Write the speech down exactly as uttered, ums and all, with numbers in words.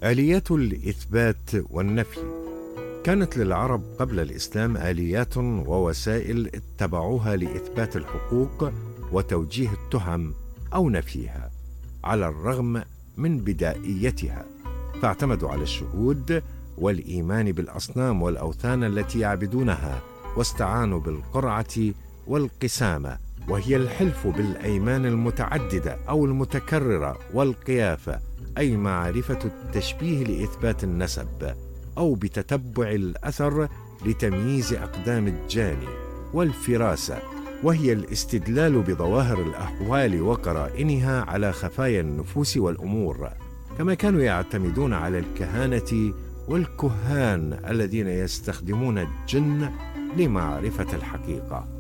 آليات الإثبات والنفي. كانت للعرب قبل الإسلام آليات ووسائل اتبعوها لإثبات الحقوق وتوجيه التهم أو نفيها، على الرغم من بدائيتها، فاعتمدوا على الشهود والإيمان بالأصنام والأوثان التي يعبدونها، واستعانوا بالقرعة والقسامة، وهي الحلف بالأيمان المتعددة أو المتكررة، والقيافة أي معرفة التشبيه لإثبات النسب، أو بتتبع الأثر لتمييز أقدام الجاني، والفراسة وهي الاستدلال بظواهر الأحوال وقرائنها على خفايا النفوس والأمور. كما كانوا يعتمدون على الكهانة والكهان الذين يستخدمون الجن لمعرفة الحقيقة.